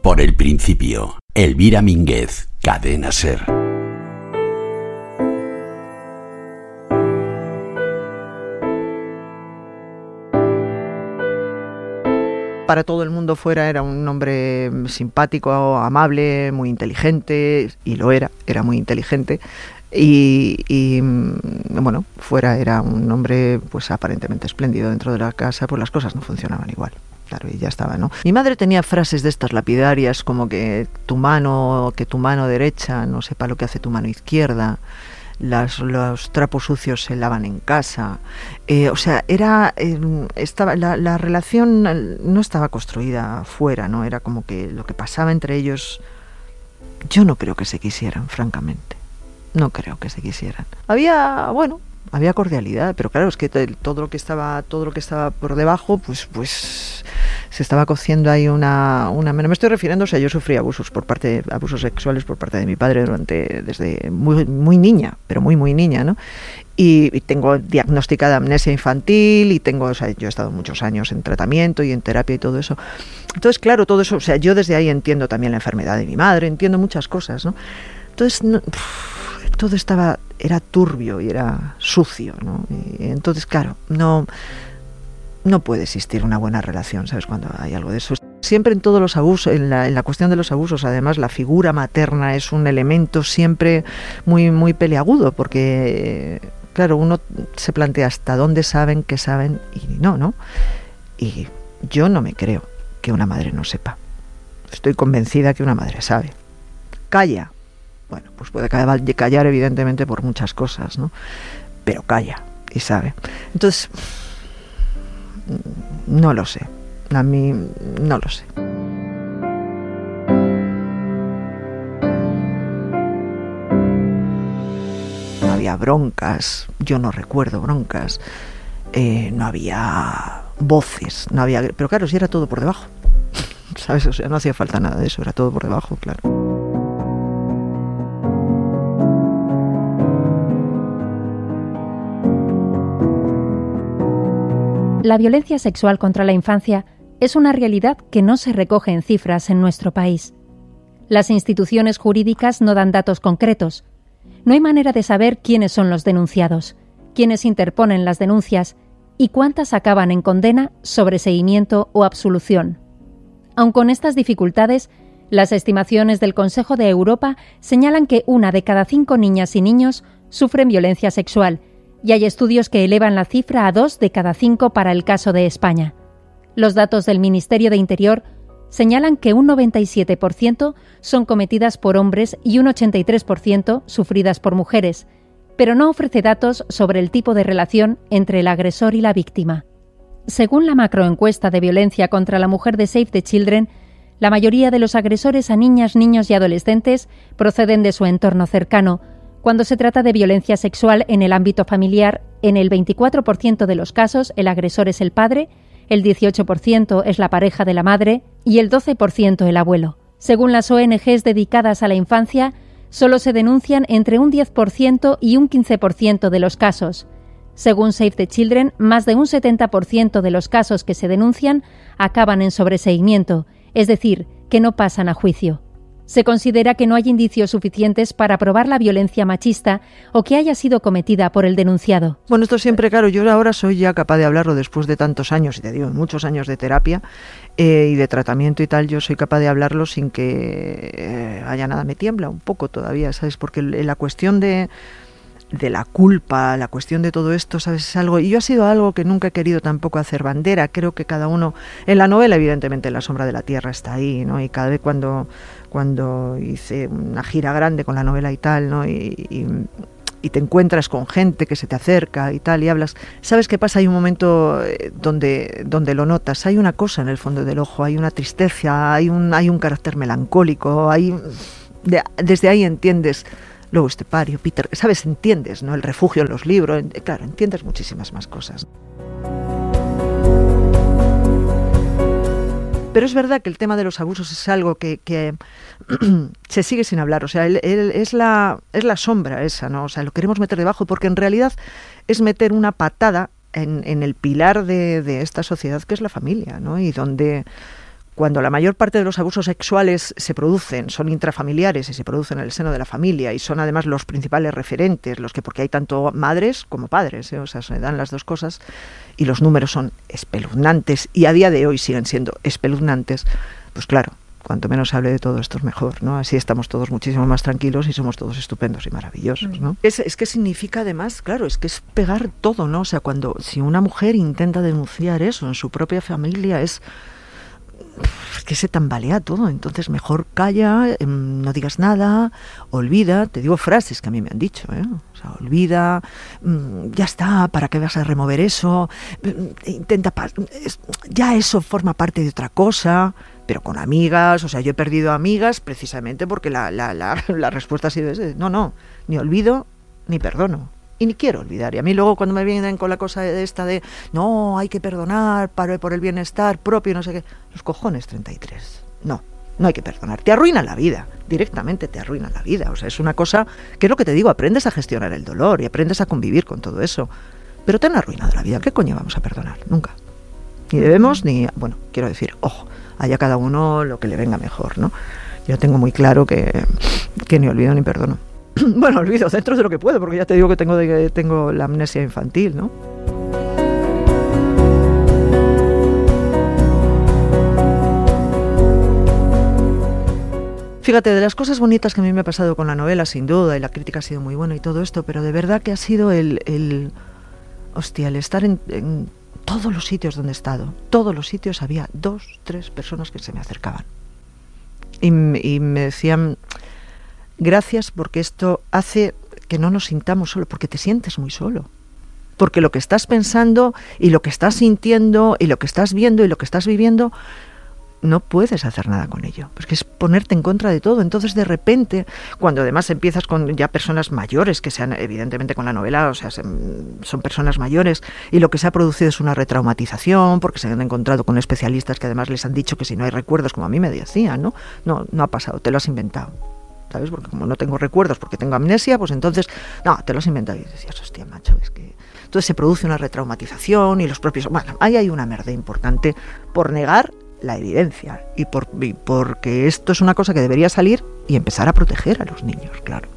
Por el principio. Elvira Mínguez, Cadena SER. Para todo el mundo fuera era un hombre simpático, amable, muy inteligente, y lo era muy inteligente. Y bueno, fuera era un hombre pues aparentemente espléndido. Dentro de la casa pues las cosas no funcionaban igual. Claro, y ya estaba, ¿no? Mi madre tenía frases de estas lapidarias como que tu mano derecha no sepa lo que hace tu mano izquierda. Los trapos sucios se lavan en casa. O sea, estaba la relación no estaba construida fuera, ¿no? Era como que lo que pasaba entre ellos, yo no creo que se quisieran, francamente. No creo que se quisieran. Había cordialidad, pero claro, es que todo lo que estaba por debajo, pues se estaba cociendo ahí me estoy refiriendo, o sea, yo sufrí abusos sexuales por parte de mi padre desde muy muy niña, pero muy muy niña, ¿no? Y tengo diagnosticada amnesia infantil y yo he estado muchos años en tratamiento y en terapia y todo eso. Entonces, claro, todo eso, o sea, yo desde ahí entiendo también la enfermedad de mi madre, entiendo muchas cosas, ¿no? Entonces, todo era turbio y era sucio, ¿no? Y entonces, claro, no puede existir una buena relación, ¿sabes? Cuando hay algo de eso. Siempre en todos los abusos, en la cuestión de los abusos, además, la figura materna es un elemento siempre muy, muy peliagudo, porque, claro, uno se plantea hasta dónde saben, qué saben, y no. Y yo no me creo que una madre no sepa. Estoy convencida que una madre sabe. Calla. Bueno, pues puede callar evidentemente por muchas cosas, ¿no? Pero calla y sabe. Entonces, no lo sé. A mí no lo sé. No había broncas, yo no recuerdo broncas. No había voces, pero claro, sí era todo por debajo. ¿Sabes? O sea, no hacía falta nada de eso, era todo por debajo, claro. La violencia sexual contra la infancia es una realidad que no se recoge en cifras en nuestro país. Las instituciones jurídicas no dan datos concretos. No hay manera de saber quiénes son los denunciados, quiénes interponen las denuncias y cuántas acaban en condena, sobreseimiento o absolución. Aun con estas dificultades, las estimaciones del Consejo de Europa señalan que 1 de cada 5 niñas y niños sufren violencia sexual, y hay estudios que elevan la cifra a 2 de cada 5 para el caso de España. Los datos del Ministerio de Interior señalan que un 97% son cometidas por hombres y un 83% sufridas por mujeres, pero no ofrece datos sobre el tipo de relación entre el agresor y la víctima. Según la macroencuesta de violencia contra la mujer de Save the Children, la mayoría de los agresores a niñas, niños y adolescentes proceden de su entorno cercano. Cuando se trata de violencia sexual en el ámbito familiar, en el 24% de los casos el agresor es el padre, el 18% es la pareja de la madre y el 12% el abuelo. Según las ONGs dedicadas a la infancia, solo se denuncian entre un 10% y un 15% de los casos. Según Save the Children, más de un 70% de los casos que se denuncian acaban en sobreseimiento, es decir, que no pasan a juicio. Se considera que no hay indicios suficientes para probar la violencia machista o que haya sido cometida por el denunciado. Bueno, esto siempre, claro, yo ahora soy ya capaz de hablarlo después de tantos años, y te digo, muchos años de terapia y de tratamiento y tal, yo soy capaz de hablarlo sin que haya nada. Me tiembla un poco todavía, ¿sabes? Porque la cuestión de la culpa, la cuestión de todo esto, ¿sabes? Es algo, y yo ha sido algo que nunca he querido tampoco hacer bandera. Creo que cada uno, en la novela evidentemente La sombra de la tierra está ahí, ¿no? Y cada vez cuando hice una gira grande con la novela y tal, ¿no? Y te encuentras con gente que se te acerca y tal, y hablas, ¿sabes qué pasa? Hay un momento donde lo notas, hay una cosa en el fondo del ojo, hay una tristeza, hay un carácter melancólico, desde ahí entiendes. Luego Estepario, Peter, ¿sabes? Entiendes, ¿no? El refugio en los libros, claro, entiendes muchísimas más cosas. Pero es verdad que el tema de los abusos es algo que se sigue sin hablar. O sea, es la sombra esa, ¿no? O sea, lo queremos meter debajo porque en realidad es meter una patada en el pilar de esta sociedad que es la familia, ¿no? Y donde cuando la mayor parte de los abusos sexuales son intrafamiliares y se producen en el seno de la familia y son además los principales referentes, porque hay tanto madres como padres, o sea, se dan las dos cosas y los números son espeluznantes y a día de hoy siguen siendo espeluznantes, pues claro, cuanto menos se hable de todo esto es mejor, ¿no? Así estamos todos muchísimo más tranquilos y somos todos estupendos y maravillosos, ¿no? Es que significa además, claro, es que es pegar todo, ¿no? O sea, si una mujer intenta denunciar eso en su propia familia es que se tambalea todo, entonces mejor calla, no digas nada, olvida, te digo frases que a mí me han dicho, o sea, olvida, ya está, ¿para qué vas a remover eso? Intenta, ya eso forma parte de otra cosa, pero con amigas, o sea, yo he perdido amigas precisamente porque la respuesta ha sido esa, no, ni olvido ni perdono. Y ni quiero olvidar. Y a mí luego cuando me vienen con la cosa de no, hay que perdonar por el bienestar propio, no sé qué. Los cojones 33. No hay que perdonar. Te arruina la vida. Directamente te arruina la vida. O sea, es una cosa que es lo que te digo, aprendes a gestionar el dolor y aprendes a convivir con todo eso. Pero te han arruinado la vida. ¿Qué coño vamos a perdonar? Nunca. Ni debemos, bueno, quiero decir, ojo, haya cada uno lo que le venga mejor, ¿no? Yo tengo muy claro que ni olvido ni perdono. Bueno, olvido dentro de lo que puedo, porque ya te digo que tengo la amnesia infantil, ¿no? Fíjate, de las cosas bonitas que a mí me ha pasado con la novela, sin duda, y la crítica ha sido muy buena y todo esto, pero de verdad que ha sido el estar en todos los sitios donde he estado. Todos los sitios había 2, 3 personas que se me acercaban. Y me decían, gracias porque esto hace que no nos sintamos solos, porque te sientes muy solo. Porque lo que estás pensando y lo que estás sintiendo y lo que estás viendo y lo que estás viviendo, no puedes hacer nada con ello, porque es ponerte en contra de todo. Entonces de repente, cuando además empiezas con ya personas mayores, que sean evidentemente con la novela, o sea, son personas mayores, y lo que se ha producido es una retraumatización, porque se han encontrado con especialistas que además les han dicho que si no hay recuerdos, como a mí me decían, no ha pasado, te lo has inventado, ¿sabes? Porque como no tengo recuerdos, porque tengo amnesia, pues entonces, no, te lo has inventado. Y decías, hostia, macho, es que... Entonces se produce una retraumatización y los propios... Bueno, ahí hay una merda importante por negar la evidencia y porque esto es una cosa que debería salir y empezar a proteger a los niños, claro.